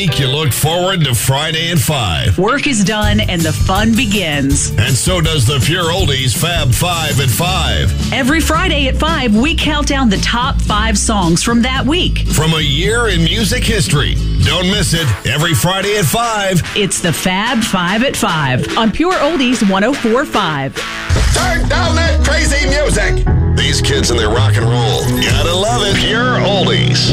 week, you look forward to Friday at 5. Work is done and the fun begins. And so does the Pure Oldies Fab 5 at 5. Every Friday at 5, we count down the top 5 songs from that week. From a year in music history. Don't miss it. Every Friday at 5. It's the Fab 5 at 5 on Pure Oldies 104.5. Turn down that crazy music. These kids and their rock and roll. Gotta love it. Pure Oldies.